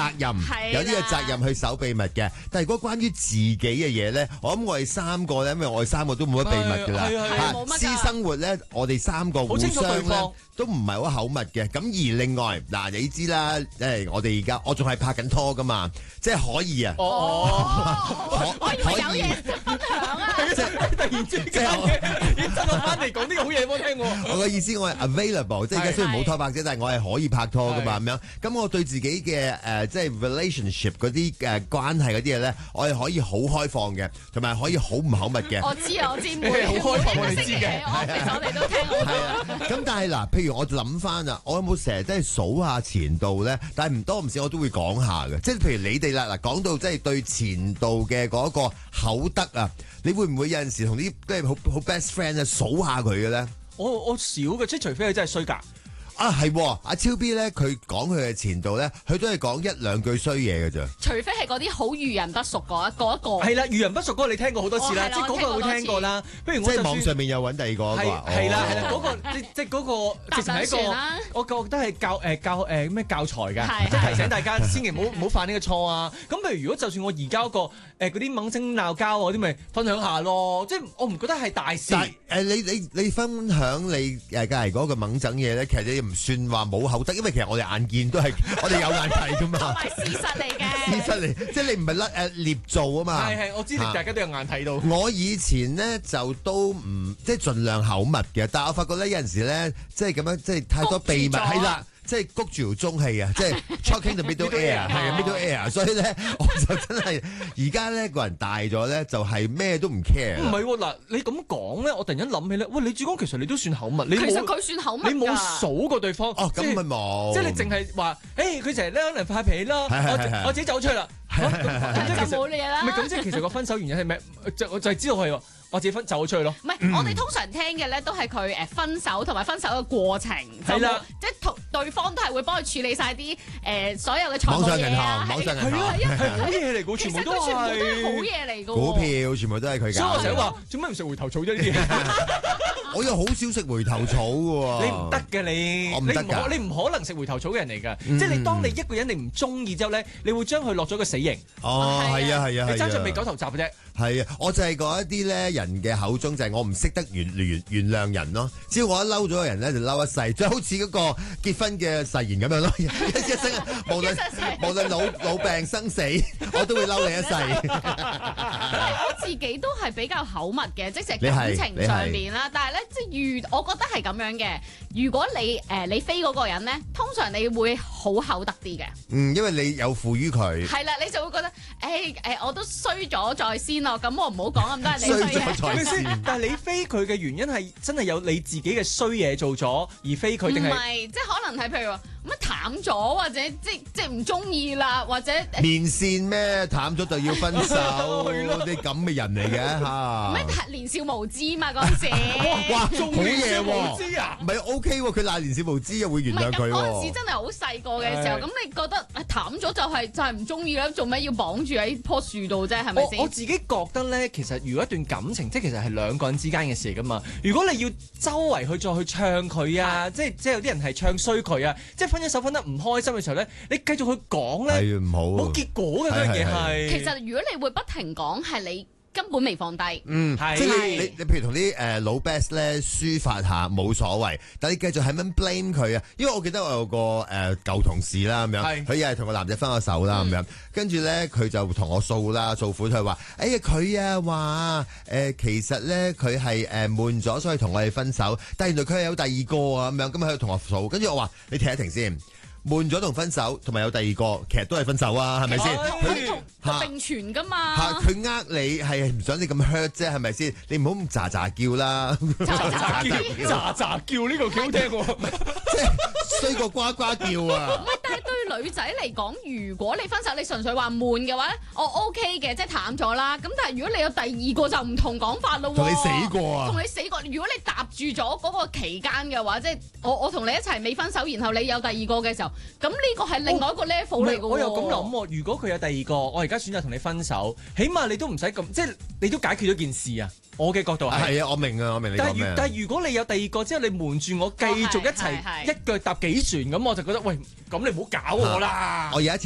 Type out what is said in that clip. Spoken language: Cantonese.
責任，有呢個責任去守秘密嘅。但係如果關於自己嘅嘢咧，我諗我哋三個咧，因為我哋三個都冇乜秘密㗎啦。私生活咧，我哋三個互相咧都唔係好口密嘅。咁而另外嗱，你知啦，我哋而家我仲係拍緊拖㗎嘛，即係可以啊。 我以為有嘢分享啊！ 即係突然之間要執我翻嚟講啲好嘢俾我聽喎。 我嘅意思我係 available， 即係而家雖然冇拖拍啫，但係我係可以拍拖㗎嘛咁樣。咁我對自己嘅即係 relationship 嗰啲關係嗰啲嘢咧，我係可以好開放嘅，同埋可以好唔口密嘅。 我知， 好開放，我哋知嘅。 我哋都聽過。 咁但係嗱，譬如我諗翻啊，我有冇成日真係數下前度咧？但係唔多唔少我都會講下嘅。即係譬如你哋啦，嗱講到即係對前度嘅嗰個口德啊，你會唔會有陣時同啲即係好 best friend 啊數下佢嘅咧？ 我少嘅，即係除非佢真係衰格。 啊，係阿超 B 咧，佢講佢嘅前度咧，佢都係講一兩句衰嘢嘅啫。 除非係嗰啲好遇人不淑嗰一個。 係啦，遇人不淑嗰個你聽過好多次啦，即係嗰個會聽過啦。不如我即係網上面又揾第二個啊嘛。 係啦，嗰個即係嗰個直情係一個，我覺得係教咩教材㗎，即係提醒大家千祈唔好犯呢個錯啊。咁譬如如果就算我移交個嗰啲猛聲鬧交嗰啲，咪分享下咯。即係我唔覺得係大事。 但你分享你隔離嗰個猛整嘢咧，其實你唔算話冇口德，因為其實我哋眼見都係我哋有眼睇噶嘛， 同埋事實嚟嘅。 事實嚟，即係你唔係捏造啊嘛。 係，我知大家都有眼睇到。 我以前咧就都唔即係盡量口密嘅，但係我發覺咧有陣時咧即係咁樣即係太多秘密係啦。即係谷住條中氣啊！即係 choking the middle air， 係 middle air， 所以咧我就真係而家咧個人大咗咧，就係咩都唔 care。唔係喎，嗱你咁講咧，我突然間諗起咧，喂，李志剛其實你都算口密， 其實佢算口密， 你冇數過對方。 哦，咁咪冇。 即係你淨係話，佢成日咧可能發脾氣啦，我自己走出去啦。 咁就冇嘢啦。 唔係咁，即係其實個分手原因係咩？我就係知道係我自己走咗出去咯。 唔係，我哋通常聽嘅咧都係佢分手同埋分手嘅過程。係啦，即係同對方都係會幫佢處理晒啲所有嘅財務嘢啊。 網上銀行， 係好嘢嚟㗎，全部都係好嘢嚟㗎。 股票全部都係佢㗎。 所以我成日話，做咩唔食回頭草啫？呢啲我又好少食回頭草㗎喎。 你唔得嘅你， 我唔得㗎。 你唔可能食回頭草嘅人嚟㗎。即係你當你一個人你唔中意之後咧，你會將佢落咗個死刑。 哦，係啊，係啊， 你爭在未九頭集嘅啫。 係啊，我就係嗰一啲咧人嘅口中就係我唔識得原諒人咯。只要我一嬲咗個人咧，就嬲一世，即係好似嗰個結婚嘅誓言咁樣咯。一生無論老病生死，我都會嬲你一世。 我自己都係比較口密嘅，即係感情上面啦。但係咧，即係我覺得係咁樣嘅。如果你飛嗰個人咧，通常你會好口德啲嘅。 因為你有負於佢。係啦，你就會覺得我都衰咗在先咯，咁我唔好講咁多係你衰嘢。 係咪先？但係你飛佢嘅原因係真係有你自己嘅衰嘢做咗而飛佢定係？唔係，即係可能係譬如話乜淡咗，或者即係唔中意啦，或者面線咩淡咗就要分手，啲咁嘅人嚟嘅嚇。 咩年少無知嘛嗰陣時。 哇，好嘢喎！ 唔係 OK 喎，佢賴年少無知又會原諒佢喎。 嗰陣時真係好細個嘅時候，咁你覺得淡咗就係唔中意啦，做咩要綁住喺棵樹度啫？係咪先？ 我自己覺得咧，其實如果一段感情，即係其實係兩個人之間嘅事噶嘛。如果你要周圍去再去唱佢啊，即係有啲人係唱衰佢啊，即係分咗手分得唔開心嘅時候咧，你繼續去講咧， 唔好冇結果嘅嗰樣嘢係。 其實如果你會不停講，係你根本未放低。 即係你譬如同啲老 best 咧抒發下冇所謂，但係你繼續係咁 blame 佢啊。因為我記得我有個舊同事啦咁樣，佢又係同個男仔分咗手啦咁樣，跟住咧佢就同我訴苦，佢話：哎呀佢啊話其實咧佢係悶咗，所以同我哋分手。但係原來佢係有第二個啊咁樣，咁喺度同我訴。跟住我話：你停一停先。悶咗同分手，同埋有第二個，其實都係分手啊，係咪先？ 佢並存噶嘛。 佢你係唔想你咁 hurt 啫，係咪先？你唔好咁喳喳叫啦。 喳喳叫呢個幾好聽喎， 即係衰過呱呱叫啊！ 唔係，但係對女仔嚟講，如果你分手，你純粹話悶嘅話咧，我 OK 嘅，即係淡咗啦。咁但係如果你有第二個就唔同講法咯喎。 同你死過啊！ 同你死過，如果你搭住咗嗰個期間嘅話，即係我同你一齊未分手，然後你有第二個嘅時候。咁呢個係另外一個 level 嚟嘅喎。 我又咁諗喎，如果佢有第二個，我而家選擇同你分手，起碼你都唔使咁，即係你都解決咗件事啊。我嘅角度係啊，我明啊，我明你講咩。 但係如果你有第二個之後，你瞞住我繼續一齊一腳踏幾船咁，我就覺得喂，咁你唔好搞我啦。 我有一次。